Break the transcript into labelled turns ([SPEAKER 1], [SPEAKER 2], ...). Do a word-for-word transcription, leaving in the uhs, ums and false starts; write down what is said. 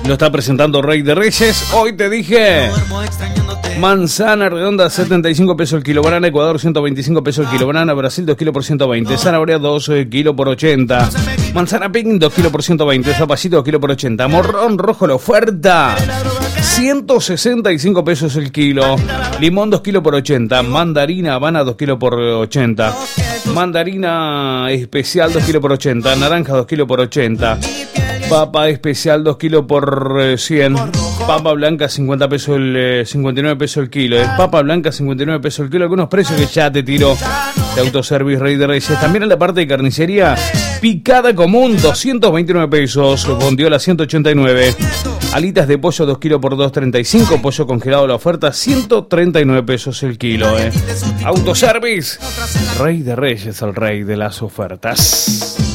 [SPEAKER 1] Lo está presentando Rey de Reyes. Hoy te dije... Manzana redonda setenta y cinco pesos el kilo, banana Ecuador ciento veinticinco pesos el kilo, banana Brasil dos kilos por ciento veinte, zanahoria dos kilos por ochenta, manzana ping dos kilos por ciento veinte, zapallito dos kilos por ochenta, morrón rojo la oferta ciento sesenta y cinco pesos el kilo, limón dos kilos por ochenta, mandarina Habana dos kilos por ochenta, mandarina especial dos kilos por ochenta, naranja dos kilos por ochenta, papa especial dos kilos por cien, papa blanca cincuenta pesos el eh, cincuenta y nueve pesos el kilo, eh. Papa blanca cincuenta y nueve pesos el kilo, algunos precios que ya te tiro de Autoservice Rey de Reyes. También en la parte de carnicería, picada común doscientos veintinueve pesos, bondiola ciento ochenta y nueve, alitas de pollo dos kilos por dos treinta y cinco, pollo congelado la oferta ciento treinta y nueve pesos el kilo, eh. Autoservice Rey de Reyes, el rey de las ofertas.